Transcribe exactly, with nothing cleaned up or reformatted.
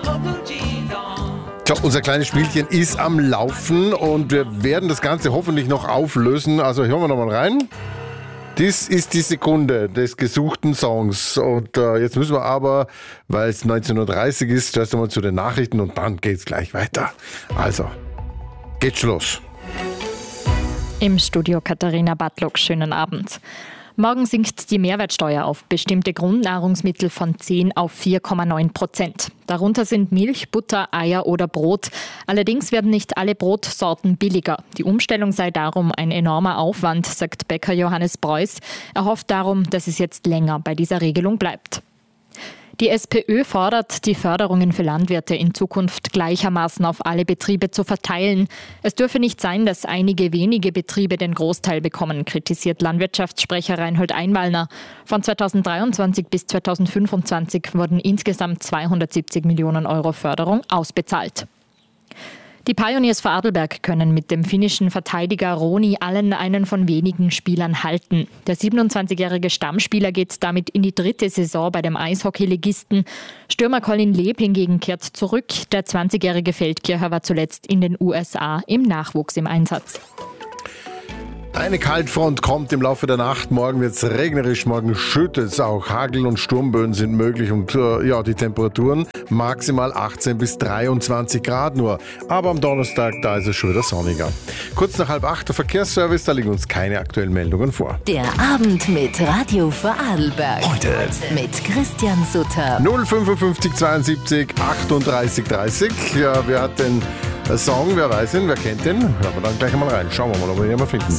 Tja, unser kleines Spielchen ist am Laufen und wir werden das Ganze hoffentlich noch auflösen. Also hören wir nochmal rein. Das ist die Sekunde des gesuchten Songs. Und äh, jetzt müssen wir aber, weil es neunzehn Uhr dreißig ist, zuerst einmal zu den Nachrichten und dann geht's gleich weiter. Also, geht's los. Im Studio Katharina Bartlock, schönen Abend. Morgen sinkt die Mehrwertsteuer auf bestimmte Grundnahrungsmittel von zehn auf vier Komma neun Prozent. Darunter sind Milch, Butter, Eier oder Brot. Allerdings werden nicht alle Brotsorten billiger. Die Umstellung sei darum ein enormer Aufwand, sagt Bäcker Johannes Preuß. Er hofft darum, dass es jetzt länger bei dieser Regelung bleibt. Die SPÖ fordert, die Förderungen für Landwirte in Zukunft gleichermaßen auf alle Betriebe zu verteilen. Es dürfe nicht sein, dass einige wenige Betriebe den Großteil bekommen, kritisiert Landwirtschaftssprecher Reinhold Einwallner. Von zweitausenddreiundzwanzig bis zweitausendfünfundzwanzig wurden insgesamt zweihundertsiebzig Millionen Euro Förderung ausbezahlt. Die Pioneers Vorarlberg können mit dem finnischen Verteidiger Roni Allen einen von wenigen Spielern halten. Der siebenundzwanzigjährige Stammspieler geht damit in die dritte Saison bei dem Eishockey-Ligisten. Stürmer Colin Leeb hingegen kehrt zurück. Der zwanzigjährige Feldkircher war zuletzt in den U S A im Nachwuchs im Einsatz. Eine Kaltfront kommt im Laufe der Nacht. Morgen wird es regnerisch, morgen schüttet es auch. Hagel- und Sturmböen sind möglich und äh, ja, die Temperaturen maximal achtzehn bis dreiundzwanzig Grad nur. Aber am Donnerstag, da ist es schon wieder sonniger. Kurz nach halb acht der Verkehrsservice, da liegen uns keine aktuellen Meldungen vor. Der Abend mit Radio Vorarlberg. Heute mit Christian Sutter. null fünfundfünfzig zweiundsiebzig achtunddreißig dreißig. Ja, wer hat den Song? Wer weiß ihn? Wer kennt den? Hören wir dann gleich einmal rein. Schauen wir mal, ob wir ihn mal finden.